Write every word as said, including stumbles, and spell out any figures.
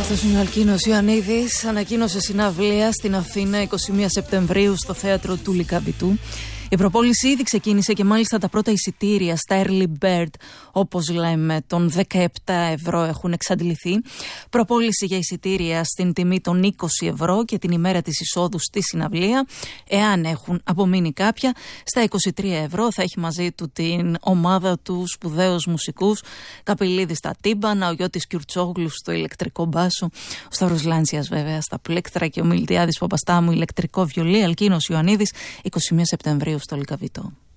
Αυτός είναι ο Αλκίνος Ιωαννίδης. Ανακοίνωσε συναυλία στην Αθήνα εικοστή πρώτη Σεπτεμβρίου στο θέατρο του Λυκαβητού. Η προπόληση ήδη ξεκίνησε και μάλιστα τα πρώτα εισιτήρια στα Early Bird, όπως λέμε, των δεκαεπτά ευρώ έχουν εξαντληθεί. Προπόληση για εισιτήρια στην τιμή των είκοσι ευρώ και την ημέρα της εισόδου στη συναυλία. Εάν έχουν απομείνει κάποια, στα είκοσι τρία ευρώ θα έχει μαζί του την ομάδα του σπουδαίους μουσικούς. Καπηλίδη στα τύμπανα, ο Γιώτης Κιουρτσόγλου στο ηλεκτρικό μπάσο, ο Σταύρος Λάντσιας βέβαια στα πλήκτρα και ο Μιλτιάδης Παπαστάμου ηλεκτρικό βιολί. Αλκίνος Ιωαννίδης, εικοστή πρώτη Σεπτεμβρίου στο Λυκαβητό.